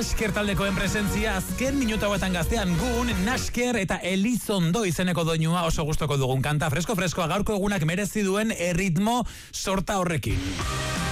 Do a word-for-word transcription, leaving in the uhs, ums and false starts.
Nasker taldekoen presentzia azken minutu hauetan gaztean gun, Nasker eta Elizondo izeneko doinua oso gustoko dugun kanta fresko-freskoa gaurko egunak merezi duen erritmo sorta horrekin.